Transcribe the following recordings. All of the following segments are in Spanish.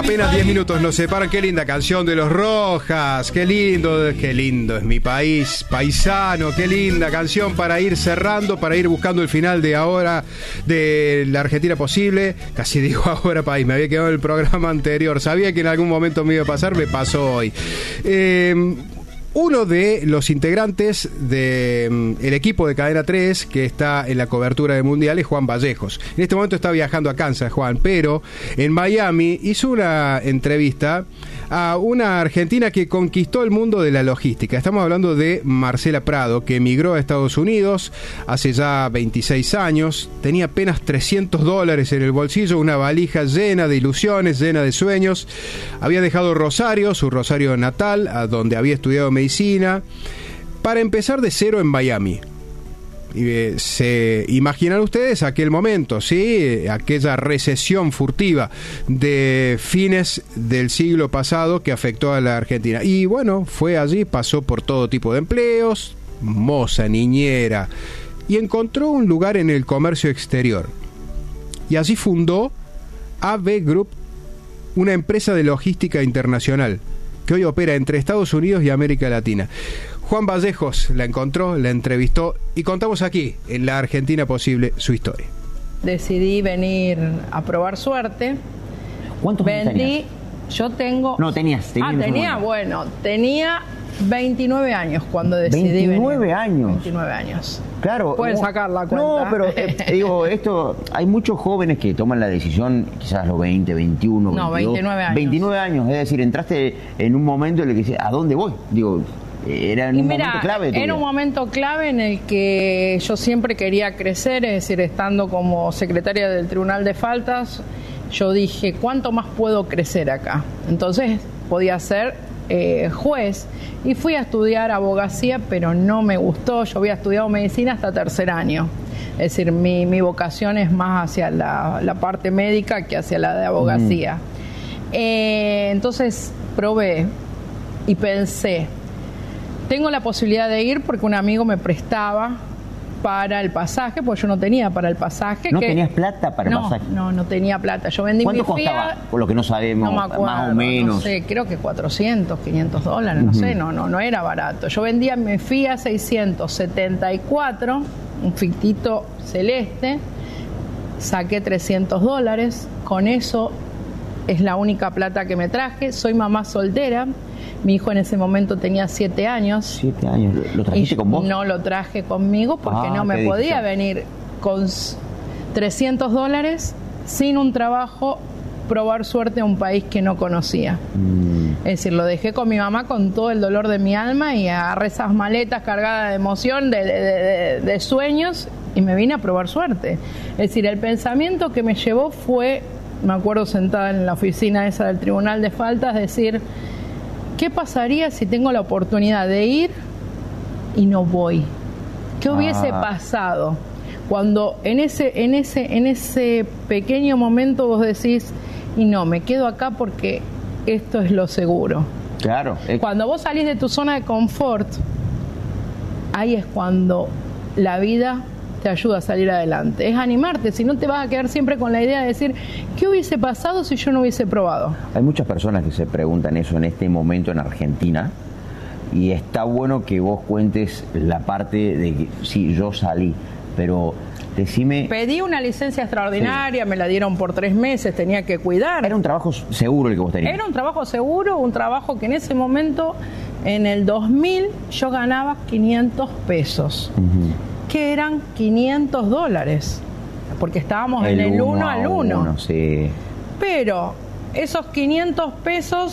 Apenas 10 minutos nos separan. Qué linda canción de Los Rojas. Qué lindo es mi país, paisano. Qué linda canción para ir cerrando, para ir buscando el final de ahora de la Argentina posible. Casi digo ahora país, me había quedado en el programa anterior. Sabía que en algún momento me iba a pasar, me pasó hoy. Uno de los integrantes del equipo de Cadena 3 que está en la cobertura del Mundial es Juan Vallejos. En este momento está viajando a Kansas, Juan, pero en Miami hizo una entrevista a una argentina que conquistó el mundo de la logística. Estamos hablando de Marcela Prado, que emigró a Estados Unidos hace ya 26 años. Tenía apenas $300 en el bolsillo, una valija llena de ilusiones, llena de sueños. Había dejado Rosario, su Rosario natal, a donde había estudiado medicina, para empezar de cero en Miami. Se imaginan ustedes aquel momento, ¿sí? Aquella recesión furtiva de fines del siglo pasado que afectó a la Argentina. Y bueno, fue allí, pasó por todo tipo de empleos, moza, niñera, y encontró un lugar en el comercio exterior. Y allí fundó AB Group, una empresa de logística internacional que hoy opera entre Estados Unidos y América Latina. Juan Vallejos la encontró, la entrevistó y contamos aquí, en La Argentina Posible, su historia. Decidí venir a probar suerte. ¿Cuántos años tenías? Yo tengo... No, tenías tenía 29 años cuando decidí 29 venir. años. 29 años. Claro. Pueden sacar la cuenta. No, pero digo, esto, hay muchos jóvenes que toman la decisión quizás a los 20, 21, 22. No, 29 años. 29 años, es decir, entraste en un momento en el que dices, ¿a dónde voy? Digo, era en un momento clave. Era un momento clave en el que yo siempre quería crecer, es decir, estando como secretaria del Tribunal de Faltas, yo dije, ¿cuánto más puedo crecer acá? Entonces podía ser juez y fui a estudiar abogacía, pero no me gustó. Yo había estudiado medicina hasta tercer año, es decir, mi vocación es más hacia la parte médica que hacia la de abogacía. Entonces probé y pensé, tengo la posibilidad de ir porque un amigo me prestaba para el pasaje, porque yo no tenía para el pasaje. ¿No tenías plata para el pasaje? No tenía plata. Yo vendí mi FIA. ¿Cuánto costaba? Por lo que no sabemos, no me acuerdo, más o menos. No sé, creo que $400, $500, no sé, no era barato. Yo vendía mi FIA 674, un fitito celeste, saqué $300, con eso es la única plata que me traje. Soy mamá soltera. Mi hijo en ese momento tenía 7 años. 7 años. ¿Lo trajiste con vos? No lo traje conmigo porque no me podía venir con $300 sin un trabajo, probar suerte a un país que no conocía. Es decir, lo dejé con mi mamá con todo el dolor de mi alma y agarré esas maletas cargadas de emoción, de sueños, y me vine a probar suerte. Es decir, el pensamiento que me llevó fue, me acuerdo sentada en la oficina esa del Tribunal de Faltas, decir, ¿qué pasaría si tengo la oportunidad de ir y no voy? ¿Qué hubiese pasado? Cuando en ese pequeño momento vos decís, y no, me quedo acá porque esto es lo seguro. Claro. Cuando vos salís de tu zona de confort, ahí es cuando la vida te ayuda a salir adelante. Es animarte, si no te vas a quedar siempre con la idea de decir, ¿qué hubiese pasado si yo no hubiese probado? Hay muchas personas que se preguntan eso en este momento en Argentina, y está bueno que vos cuentes la parte de que sí, yo salí, pero decime... Pedí una licencia extraordinaria, me la dieron por 3 meses, tenía que cuidar. ¿Era un trabajo seguro el que vos tenías? Era un trabajo seguro, un trabajo que en ese momento, en el 2000, yo ganaba 500 pesos. Que eran $500, porque estábamos en el 1 al 1. Sí. Pero esos 500 pesos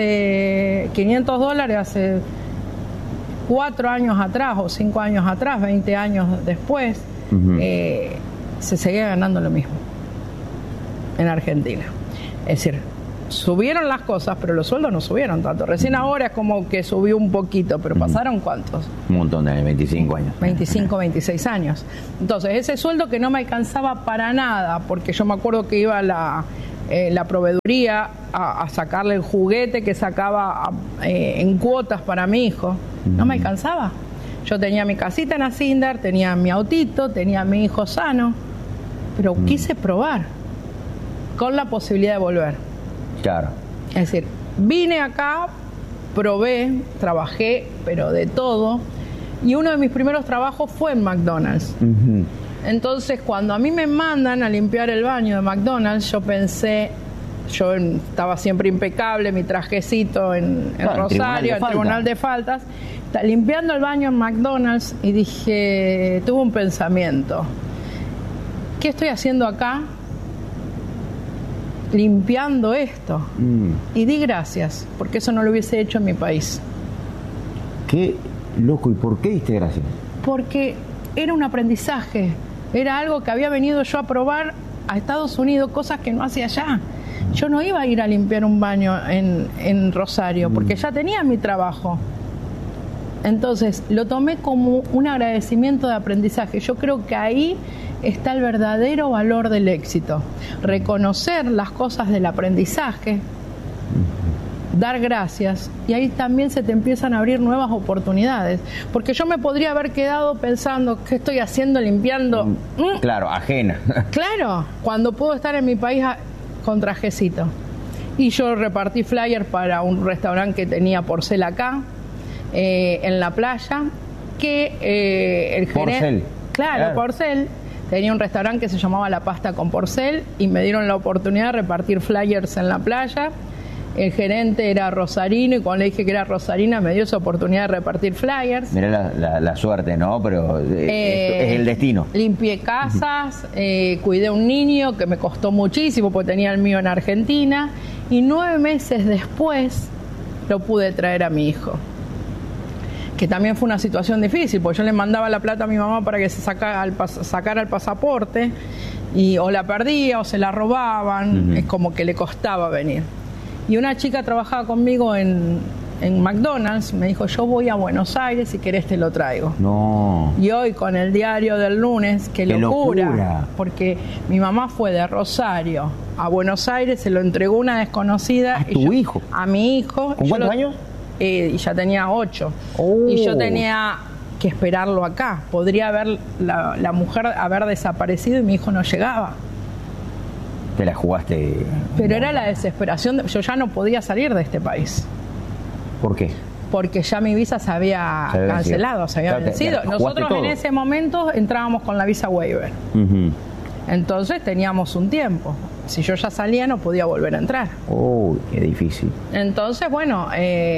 $500 hace 4 años atrás o 5 años atrás, 20 años después, se seguía ganando lo mismo en Argentina. Es decir, subieron las cosas, pero los sueldos no subieron tanto. Recién ahora es como que subió un poquito, pero pasaron ¿cuántos? Un montón de 25 años. 25, 26 años. Entonces, ese sueldo que no me alcanzaba para nada, porque yo me acuerdo que iba a la proveeduría a sacarle el juguete que sacaba en cuotas para mi hijo, no me alcanzaba. Yo tenía mi casita en Asindar, tenía mi autito, tenía a mi hijo sano, pero quise probar con la posibilidad de volver. Claro. Es decir, vine acá, probé, trabajé, pero de todo, y uno de mis primeros trabajos fue en McDonald's. Ujú. Entonces, cuando a mí me mandan a limpiar el baño de McDonald's, yo pensé, yo estaba siempre impecable, mi trajecito en Rosario, en Tribunal de Faltas, limpiando el baño en McDonald's, y dije, tuve un pensamiento, ¿qué estoy haciendo acá? Limpiando esto. Y di gracias, porque eso no lo hubiese hecho en mi país. Qué loco, ¿y por qué diste gracias? Porque era un aprendizaje, era algo que había venido yo a probar a Estados Unidos, cosas que no hacía allá. Yo no iba a ir a limpiar un baño en Rosario, porque ya tenía mi trabajo. Entonces, lo tomé como un agradecimiento de aprendizaje. Yo creo que ahí está el verdadero valor del éxito. Reconocer las cosas del aprendizaje, dar gracias, y ahí también se te empiezan a abrir nuevas oportunidades. Porque yo me podría haber quedado pensando, ¿qué estoy haciendo limpiando? Claro, ajena. Claro, cuando puedo estar en mi país con trajecito. Y yo repartí flyers para un restaurante que tenía Porcel acá, en la playa, que el gerente... Porcel. Claro, Porcel. Tenía un restaurante que se llamaba La Pasta con Porcel, y me dieron la oportunidad de repartir flyers en la playa. El gerente era rosarino, y cuando le dije que era rosarina me dio esa oportunidad de repartir flyers. Mirá la suerte, ¿no? Pero es el destino. Limpié casas, cuidé a un niño que me costó muchísimo porque tenía el mío en Argentina, y 9 meses después lo pude traer a mi hijo. Que también fue una situación difícil, porque yo le mandaba la plata a mi mamá para que se sacara el pasaporte, y o la perdía o se la robaban, es como que le costaba venir. Y una chica trabajaba conmigo en McDonald's, me dijo, yo voy a Buenos Aires, si querés te lo traigo. No. Y hoy con el diario del lunes, qué locura, porque mi mamá fue de Rosario a Buenos Aires, se lo entregó una desconocida. ¿A tu hijo? A mi hijo. ¿Con cuántos años? Y ya tenía 8. Oh. Y yo tenía que esperarlo acá. Podría haber la mujer haber desaparecido y mi hijo no llegaba. Te la jugaste. Pero era la desesperación. Yo ya no podía salir de este país. ¿Por qué? Porque ya mi visa se había cancelado, se había vencido. Nosotros en ese momento entrábamos con la visa waiver. Entonces teníamos un tiempo. Si yo ya salía no podía volver a entrar. Oh, qué difícil. Entonces, bueno,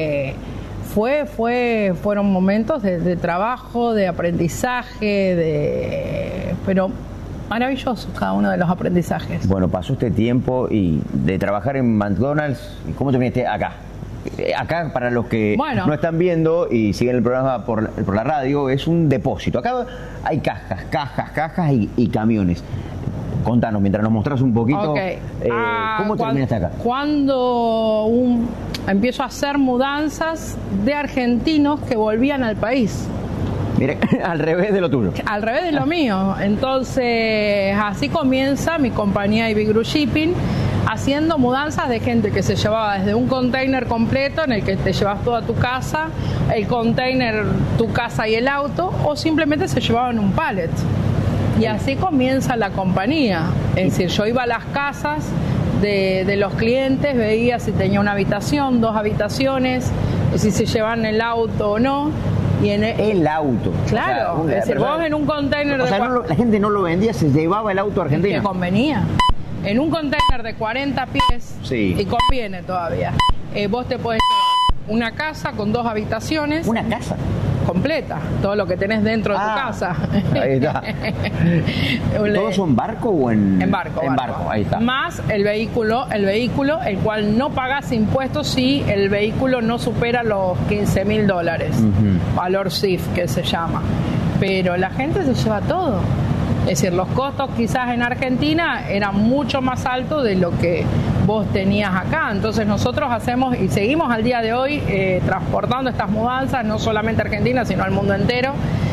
fueron momentos de trabajo, de aprendizaje, pero maravilloso cada uno de los aprendizajes. Bueno, pasó este tiempo y de trabajar en McDonald's, ¿cómo te viniste acá? Acá, para los que no están viendo y siguen el programa por la radio, es un depósito. Acá hay cajas y camiones. Contanos, mientras nos mostrás un poquito, ¿cómo terminaste acá? Cuando empiezo a hacer mudanzas de argentinos que volvían al país. Mire, al revés de lo tuyo. Al revés de lo mío. Entonces, así comienza mi compañía Big Group Shipping, haciendo mudanzas de gente que se llevaba desde un container completo en el que te llevas toda tu casa, el container, tu casa y el auto, o simplemente se llevaban un pallet. Y así comienza la compañía. Es decir, yo iba a las casas de los clientes, veía si tenía una habitación, 2 habitaciones, si se llevaban el auto o no. Y el auto. Claro, o sea, es decir, vos en un container la gente no lo vendía, se llevaba el auto argentino. Que convenía. En un container de 40 pies, y conviene todavía, vos te podés llevar una casa con 2 habitaciones. ¿Una casa? Completa, todo lo que tenés dentro de tu casa. Ahí está. ¿Todos son barco o en...? En barco. En barco, ahí está. Más el vehículo, el cual no pagás impuestos si el vehículo no supera los $15,000. Valor CIF, que se llama. Pero la gente se lleva todo. Es decir, los costos quizás en Argentina eran mucho más altos de lo que vos tenías acá. Entonces nosotros hacemos y seguimos al día de hoy transportando estas mudanzas, no solamente a Argentina, sino al mundo entero,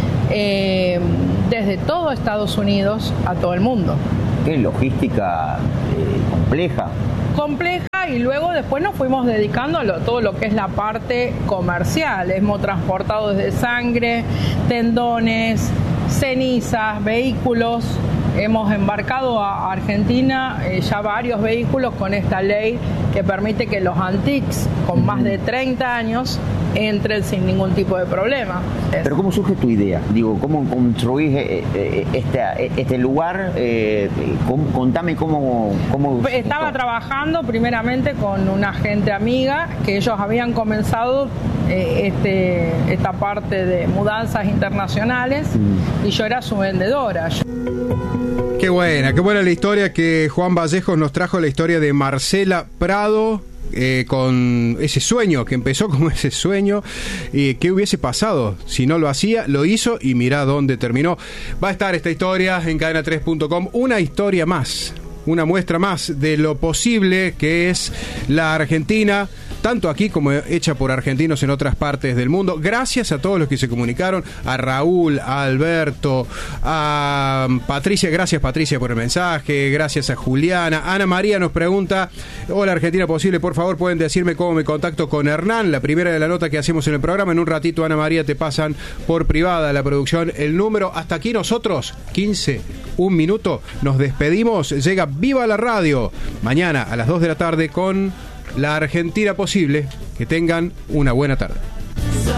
desde todo Estados Unidos a todo el mundo. ¿Qué logística compleja? Compleja, y luego después nos fuimos dedicando a todo lo que es la parte comercial. Hemos transportado desde sangre, tendones, cenizas, vehículos, hemos embarcado a Argentina ya varios vehículos con esta ley que permite que los antiques con más de 30 años entren sin ningún tipo de problema. Pero ¿cómo surge tu idea? Digo, ¿cómo construís este lugar? Contame cómo Estaba trabajando primeramente con una gente amiga que ellos habían comenzado esta parte de mudanzas internacionales y yo era su vendedora. Qué buena la historia que Juan Vallejos nos trajo, la historia de Marcela Prado, con ese sueño, que empezó como ese sueño, ¿qué hubiese pasado si no lo hacía? Lo hizo y mirá dónde terminó. Va a estar esta historia en cadena3.com, una historia más, una muestra más de lo posible que es la Argentina, tanto aquí como hecha por argentinos en otras partes del mundo. Gracias a todos los que se comunicaron, a Raúl, a Alberto, a Patricia, gracias Patricia por el mensaje, gracias a Juliana. Ana María nos pregunta: hola Argentina Posible, por favor pueden decirme cómo me contacto con Hernán, la primera de la nota que hacemos en el programa. En un ratito, Ana María, te pasan por privada la producción el número. Hasta aquí nosotros, 1 minuto, nos despedimos. Llega Viva la Radio mañana a las 2 de la tarde con La Argentina Posible. Que tengan una buena tarde.